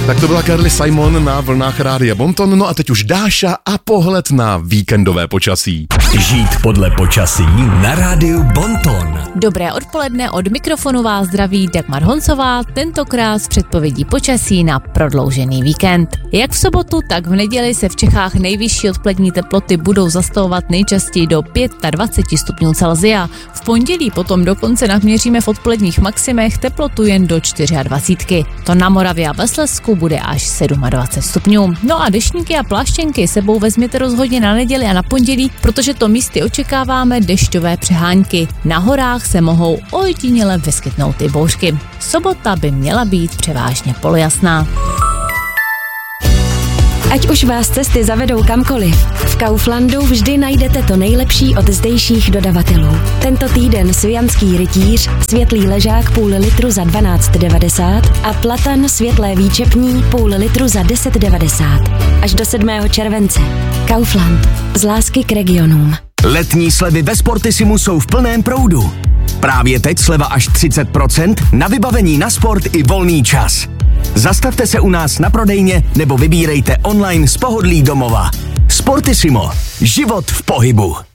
Tak to byla Carly Simon na vlnách Rádia Bonton, no a teď už Dáša a pohled na víkendové počasí. Žít podle počasí na Rádiu Bonton. Dobré odpoledne, od mikrofonu vás zdraví Dagmar Honcová, tentokrát s předpovědí počasí na prodloužený víkend. Jak v sobotu, tak v neděli se v Čechách nejvyšší odpolední teploty budou zastavovat nejčastěji do 25 stupňů Celsia. V pondělí potom dokonce naměříme v odpoledních maximech teplotu jen do 24. To na Moravě a ve Slezsku bude až 27 stupňů. No a deštníky a pláštěnky sebou vezměte rozhodně na neděli a na pondělí, protože to místy očekáváme dešťové přehánky. Na horách se mohou ojediněle vyskytnout i bouřky. Sobota by měla být převážně polojasná. Ať už vás cesty zavedou kamkoliv, v Kauflandu vždy najdete to nejlepší od zdejších dodavatelů. Tento týden svijanský rytíř, světlý ležák půl litru za 12,90 a platan světlé výčepní půl litru za 10,90. Až do 7. července. Kaufland. Z lásky k regionům. Letní slevy ve Sportissimu jsou v plném proudu. Právě teď sleva až 30% na vybavení na sport i volný čas. Zastavte se u nás na prodejně nebo vybírejte online z pohodlí domova. Sportissimo. Život v pohybu.